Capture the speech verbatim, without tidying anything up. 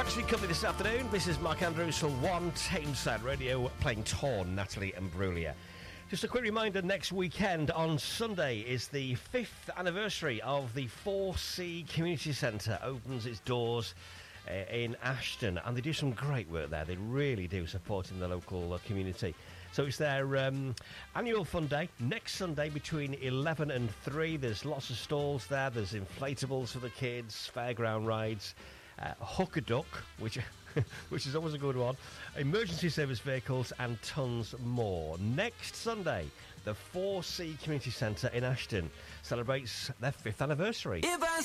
Thanks for your company this afternoon. This is Mark Andrews for One Tameside Radio, playing Torn, Natalie Imbruglia. Just a quick reminder, next weekend on Sunday is the fifth anniversary of the four C Community Centre. Opens its doors uh, in Ashton, and they do some great work there. They really do, supporting the local uh, community. So it's their um, annual fun day, next Sunday between eleven and three. There's lots of stalls there. There's inflatables for the kids, fairground rides, uh, hook-a-duck, which which is always a good one, emergency service vehicles, and tons more. Next Sunday, the four C Community Centre in Ashton celebrates their fifth anniversary. If I